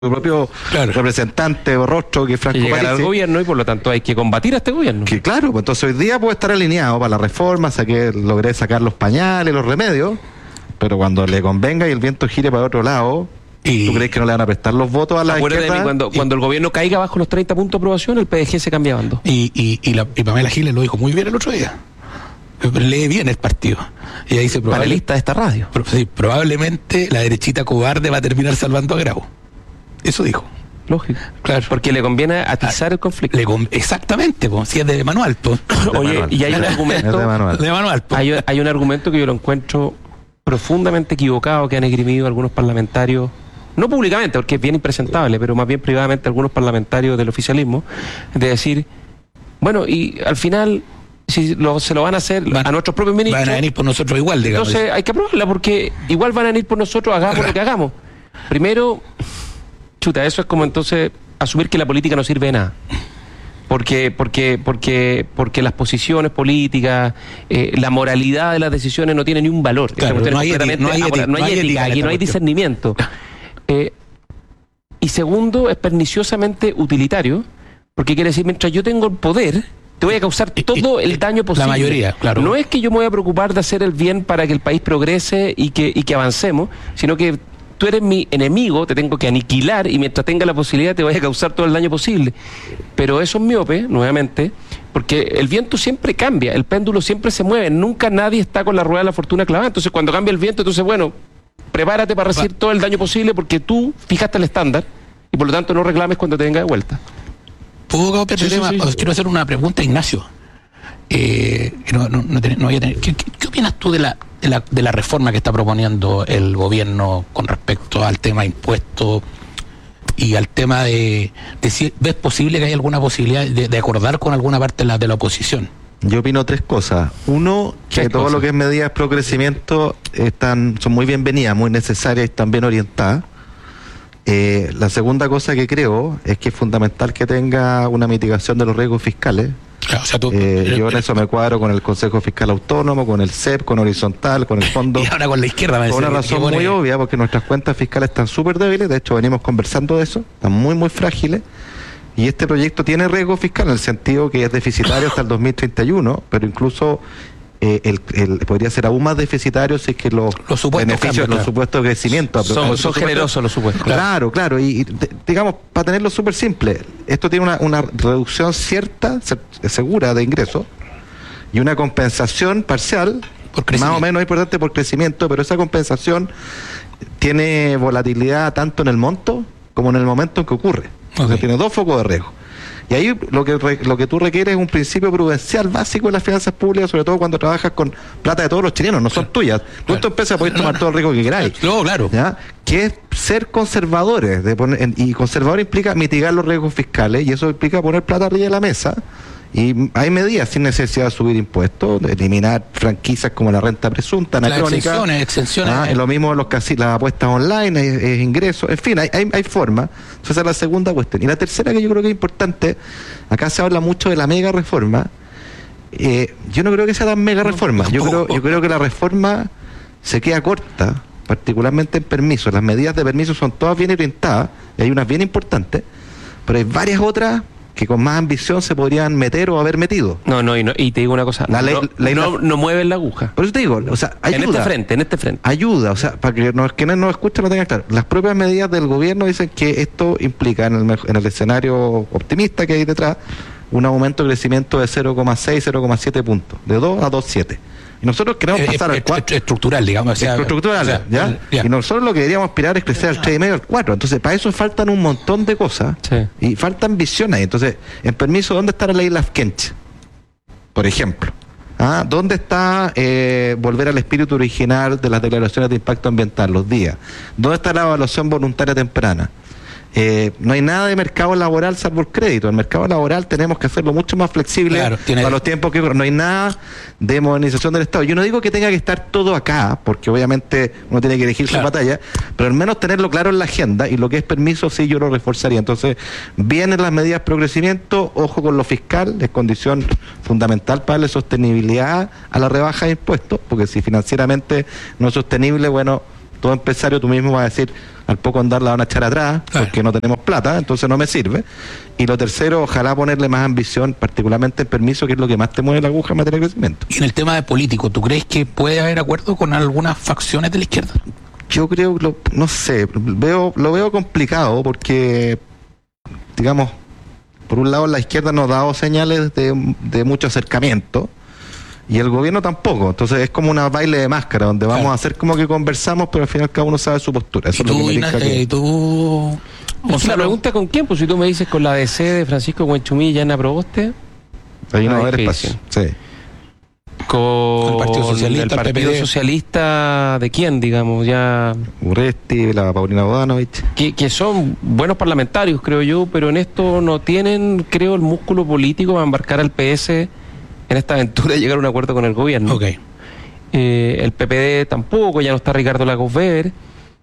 propio representante o rostro que Franco Parisi. Al gobierno y por lo tanto hay que combatir a este gobierno. Que claro, pues entonces hoy día puede estar alineado para la reforma, logré sacar los pañales, los remedios, pero cuando le convenga y el viento gire para otro lado, ¿tú crees que no le van a prestar los votos a la izquierda? Cuando el gobierno caiga bajo los 30 puntos de aprobación, el PDG se cambia de bando. Y Pamela Giles lo dijo muy bien el otro día. Lee bien el partido. Ella dice, panelista de esta radio. Probablemente la derechita cobarde va a terminar salvando a Grau. Eso dijo. Lógico. Claro. Porque le conviene atizar el conflicto. Exactamente, si es de manual. Oye, y hay un argumento. De manual. Hay un argumento que yo lo encuentro profundamente equivocado que han esgrimido algunos parlamentarios, no públicamente, porque es bien impresentable, pero más bien privadamente algunos parlamentarios del oficialismo, de decir, bueno, y al final, si se lo van a hacer a nuestros propios ministros. Van a venir por nosotros igual, digamos. Entonces hay que aprobarla, porque igual van a venir por nosotros, hagamos lo que hagamos. Primero, eso es como entonces asumir que la política no sirve de nada. Porque las posiciones políticas, la moralidad de las decisiones no tiene ni un valor. Claro, no hay ética, aquí no hay discernimiento. Y segundo, es perniciosamente utilitario, porque quiere decir, mientras yo tengo el poder, te voy a causar todo el daño posible. La mayoría, claro. No es que yo me voy a preocupar de hacer el bien para que el país progrese y que avancemos, sino que tú eres mi enemigo, te tengo que aniquilar y mientras tenga la posibilidad te voy a causar todo el daño posible. Pero eso es miope, nuevamente, porque el viento siempre cambia, el péndulo siempre se mueve, nunca nadie está con la rueda de la fortuna clavada. Entonces cuando cambia el viento, entonces bueno, prepárate para recibir todo el daño posible porque tú fijaste el estándar y por lo tanto no reclames cuando te venga de vuelta. ¿Puedo Quiero hacer una pregunta a Ignacio. ¿Qué opinas tú de la reforma que está proponiendo el gobierno con respecto al tema de impuestos y al tema de si ves posible que haya alguna posibilidad de acordar con alguna parte de la oposición? Yo opino tres cosas. Uno, que todo lo que es medidas pro crecimiento son muy bienvenidas, muy necesarias y están bien orientadas. La segunda cosa que creo es que es fundamental que tenga una mitigación de los riesgos fiscales. O sea, yo en eso me cuadro con el Consejo Fiscal Autónomo, con el CEP, con Horizontal, con el Fondo. Y ahora con la izquierda. Por una razón muy obvia, porque nuestras cuentas fiscales están súper débiles, de hecho venimos conversando de eso, están muy, muy frágiles. Y este proyecto tiene riesgo fiscal en el sentido que es deficitario hasta el 2031, pero incluso podría ser aún más deficitario si es que los beneficios, los supuestos de crecimiento son generosos los supuestos. Claro, y digamos, para tenerlo súper simple, esto tiene una reducción segura de ingresos y una compensación parcial, más o menos importante por crecimiento, pero esa compensación tiene volatilidad tanto en el monto como en el momento en que ocurre. O sea, tiene dos focos de riesgo. Y ahí lo que tú requieres es un principio prudencial básico en las finanzas públicas, sobre todo cuando trabajas con plata de todos los chilenos, no son tuyas. Tú en tu empresa podés tomar todo el riesgo que queráis. Claro. ¿Ya? Que es ser conservadores. Y conservador implica mitigar los riesgos fiscales, y eso implica poner plata arriba de la mesa. Y hay medidas sin necesidad de subir impuestos, de eliminar franquicias como la renta presunta, anacrónica. Exenciones. Lo mismo las apuestas online, es ingresos, en fin, hay formas. Esa es la segunda cuestión. Y la tercera, que yo creo que es importante, acá se habla mucho de la mega reforma. Yo no creo que sea tan mega reforma. Yo creo que la reforma se queda corta, particularmente en permisos. Las medidas de permisos son todas bien orientadas, y hay unas bien importantes, pero hay varias otras que con más ambición se podrían meter o haber metido. Y te digo una cosa, no mueven la aguja. Por eso te digo, o sea, ayuda. En este frente. Ayuda, o sea, para que quienes nos escuchan lo tengan claro. Las propias medidas del gobierno dicen que esto implica, en el escenario optimista que hay detrás, un aumento de crecimiento de 0,6, 0,7 puntos, de 2 a 2,7. Y nosotros queremos pasar al 4. Estructural, digamos. Estructural, ¿ya? Y nosotros lo que deberíamos aspirar es crecer al 3,5, al 4. Entonces, para eso faltan un montón de cosas. Sí. Y faltan visiones ahí. Entonces, en permiso, ¿dónde está la ley Lafkench? Por ejemplo. ¿Dónde está volver al espíritu original de las declaraciones de impacto ambiental, los días? ¿Dónde está la evaluación voluntaria temprana? No hay nada de mercado laboral salvo el crédito. El mercado laboral tenemos que hacerlo mucho más flexible para los tiempos que no hay nada de modernización del Estado. Yo no digo que tenga que estar todo acá, porque obviamente uno tiene que elegir su batalla, pero al menos tenerlo claro en la agenda, y lo que es permiso sí yo lo reforzaría. Entonces, vienen las medidas pro crecimiento, ojo con lo fiscal, es condición fundamental para darle sostenibilidad a la rebaja de impuestos, porque si financieramente no es sostenible, bueno, todo empresario, tú mismo vas a decir, al poco andar la van a echar atrás, Claro. porque no tenemos plata, entonces no me sirve. Y lo tercero, ojalá ponerle más ambición, particularmente en permiso, que es lo que más te mueve la aguja en materia de crecimiento. Y en el tema de político, ¿tú crees que puede haber acuerdo con algunas facciones de la izquierda? Yo creo, no sé, lo veo complicado porque, digamos, por un lado la izquierda nos ha dado señales de mucho acercamiento y el gobierno tampoco, entonces es como una baile de máscara donde vamos Claro. a hacer como que conversamos, pero al final cada uno sabe su postura. Eso ¿Y es lo que tú, me tinca que- y tú, Es una Gonzalo? pregunta con quién, pues si tú me dices con la DC de Francisco Buenchumí y Ana Proboste, Ahí no va a Ah, haber difícil. espacio. Sí. con el Partido Socialista, el el Partido PPD. Socialista de quién, digamos, ya Urresti, la Paulina Bodanovich. que son buenos parlamentarios, creo yo, pero en esto no tienen, creo, el músculo político para embarcar al PS en esta aventura de llegar a un acuerdo con el gobierno. Ok. El PPD tampoco, ya no está Ricardo Lagos Weber.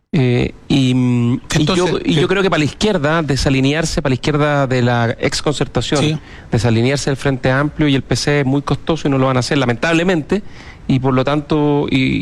Entonces, Yo creo que para la izquierda, desalinearse, para la izquierda de la exconcertación, Sí. desalinearse del Frente Amplio y el PC es muy costoso y no lo van a hacer, lamentablemente, y por lo tanto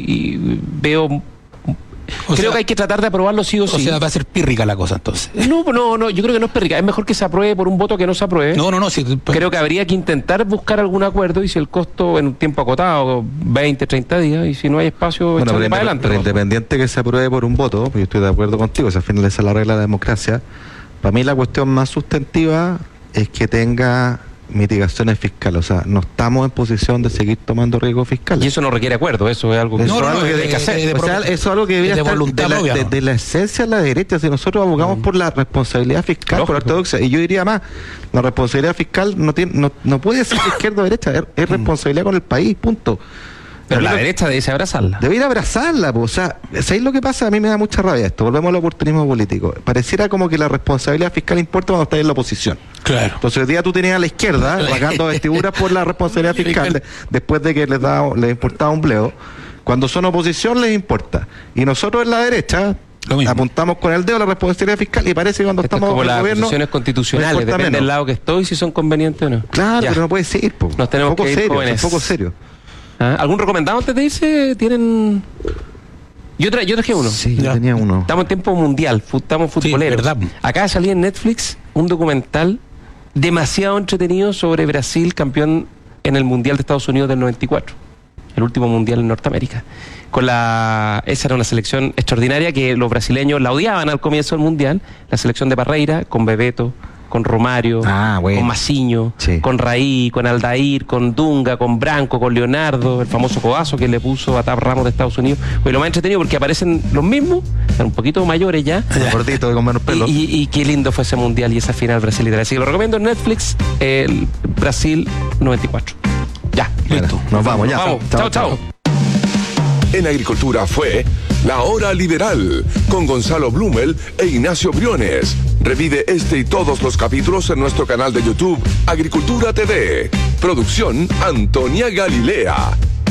veo... Creo que hay que tratar de aprobarlo sí o O sí. sea, va a ser pírrica la cosa entonces. No, yo creo que no es perrica. Es mejor que se apruebe por un voto que no se apruebe. No, sí, Creo que habría que intentar buscar algún acuerdo y si el costo en un tiempo acotado, 20, 30 días, y si no hay espacio, Bueno, echarle pero, para adelante. pero ¿no? independiente que se apruebe por un voto, pues yo estoy de acuerdo contigo, si al final esa es la regla de la democracia, para mí la cuestión más sustantiva es que tenga mitigaciones fiscales, o sea, no estamos en posición de seguir tomando riesgos fiscales. Y eso no requiere acuerdo, eso es algo que, Eso No, es algo que de- hay que hacer. de- O sea, eso es algo que debería de estar voluntad de la, propia, de- ¿no? de la esencia de la derecha. Si nosotros abogamos por la responsabilidad fiscal, por la Lógico. ortodoxia, y yo diría más, la responsabilidad fiscal no puede ser de izquierda o derecha, es responsabilidad con el país, punto. pero la Yo creo- derecha debe abrazarla. Debe ir a abrazarla, po. O sea, ¿sabéis lo que pasa? A mí me da mucha rabia esto. Volvemos al oportunismo político. Pareciera como que la responsabilidad fiscal importa cuando estás en la oposición. Claro. Entonces, el día tú tenías a la izquierda sacando vestiduras por la responsabilidad fiscal después de que les importaba un bleo. Cuando son oposición les importa. Y nosotros en la derecha Lo mismo. apuntamos con el dedo a la responsabilidad fiscal y parece que cuando Esto es estamos como en el las gobierno... posiciones constitucionales, no importa depende del menos. lado que estoy, si son convenientes o no. Claro, Ya. pero no puede ser, po. Nos tenemos un poco que ir, serio, jóvenes. un poco serio. ¿Ah? ¿Algún recomendado antes de irse? ¿Tienen...? Yo traje uno. Sí, Ya. yo tenía uno. Estamos en tiempo mundial, estamos futboleros. verdad. Acaba de salir en Netflix un documental demasiado entretenido sobre Brasil, campeón en el Mundial de Estados Unidos del 94, el último Mundial en Norteamérica. Esa era una selección extraordinaria que los brasileños la odiaban al comienzo del Mundial, la selección de Parreira, con Bebeto, con Romario, Ah, bueno. con Maciño, Sí. con Raí, con Aldair, con Dunga, con Branco, con Leonardo, el famoso codazo que le puso a Tap Ramos de Estados Unidos. Oye, lo más entretenido porque aparecen los mismos, están un poquito mayores ya. Gordito y con menos pelo. Y qué lindo fue ese mundial y esa final Brasil-Italia. Así que lo recomiendo en Netflix, el Brasil 94. Ya. Listo. Nos vamos, ya. Vamos. Chao, chao. En Agricultura fue La Hora Liberal con Gonzalo Blumel e Ignacio Briones. Revive este y todos los capítulos en nuestro canal de YouTube Agricultura TV. Producción Antonia Galilea.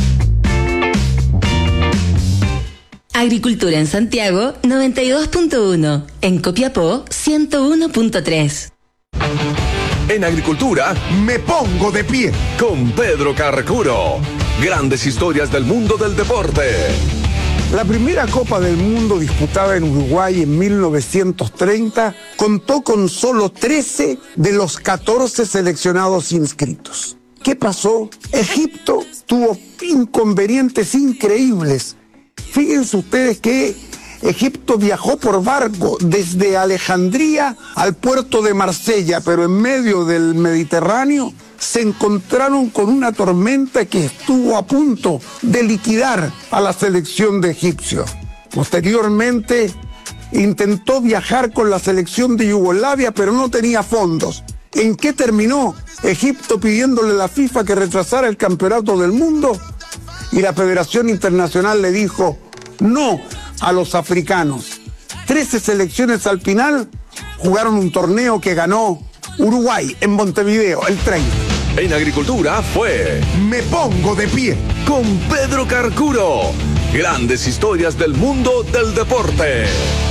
Agricultura en Santiago 92.1, en Copiapó 101.3. En Agricultura Me pongo de pie. con Pedro Carcuro. Grandes historias del mundo del deporte. La primera Copa del Mundo disputada en Uruguay en 1930 contó con solo 13 de los 14 seleccionados inscritos. ¿Qué pasó? Egipto tuvo inconvenientes increíbles. Fíjense ustedes que Egipto viajó por barco desde Alejandría al puerto de Marsella, pero en medio del Mediterráneo se encontraron con una tormenta que estuvo a punto de liquidar a la selección de egipcios. Posteriormente intentó viajar con la selección de Yugoslavia, pero no tenía fondos. ¿En qué terminó? Egipto pidiéndole a la FIFA que retrasara el campeonato del mundo y la Federación Internacional le dijo no a los africanos. 13 selecciones al final jugaron un torneo que ganó Uruguay en Montevideo, el 30. En Agricultura fue Me pongo de pie. con Pedro Carcuro. Grandes historias del mundo del deporte.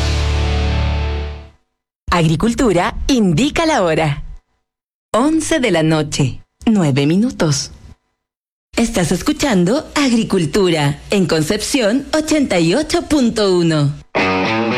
Agricultura indica la hora. 11 de la noche, 9 minutos. Estás escuchando Agricultura en Concepción 88.1.